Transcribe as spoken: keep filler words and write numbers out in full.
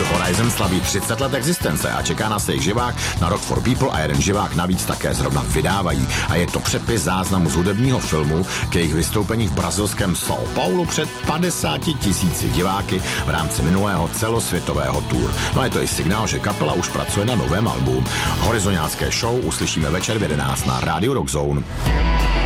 Horizon slaví třicet let existence a čeká na jejich živák na Rock for People a jeden živák navíc také zrovna vydávají. A je to přepis záznamu z hudebního filmu k jejich vystoupení v brazilském São Paulo před padesáti tisíci diváky v rámci minulého celosvětového tour. No a je to i signál, že kapela už pracuje na novém albu. Horizoňácké show uslyšíme večer v jedenáct na Rádiu Rock Zone.